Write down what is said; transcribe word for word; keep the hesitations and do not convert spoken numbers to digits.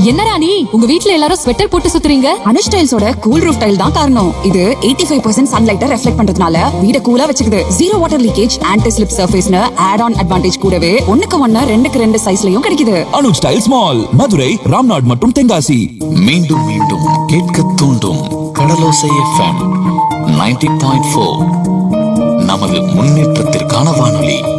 என்ன ராணி, உங்க வீட்ல எல்லாரும் ஸ்வெட்டர் போட்டு சுத்துறீங்க? அனுஷ் டைல்ஸோட கூல் ரூஃப் டைல் தான் காரணம். இது எயிட்டி ஃபைவ் பர்சன்ட் சன்லைட்டை ரெஃப்ளெக்ட் பண்றதுனால வீட கூலா வச்சுக்குது. Zero water leakage, anti slip சர்ஃபேஸ்னு add on advantage கூடவே ஒண்ணுக்கு ஒண்ணு ரெண்டுக்கு ரெண்டு சைஸ்லயும் கிடைக்குது. அனுஷ் டைல்ஸ் மால், மதுரை, ராம்நாட் மற்றும் தென்காசி. மீண்டும் மீண்டும் கேட்க தூண்டும் கடலோசை எஃப்எம் நைன்டி பாயிண்ட் ஃபோர் நமது முன்னேற்றத்திற்கான வானொலி.